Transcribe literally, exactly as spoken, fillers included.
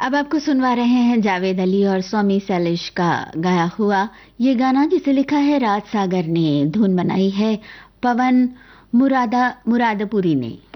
अब आपको सुनवा रहे हैं जावेद अली और स्वामी सैलिश का गाया हुआ ये गाना, जिसे लिखा है राज सागर ने, धुन बनाई है पवन मुरादा मुरादपुरी ने।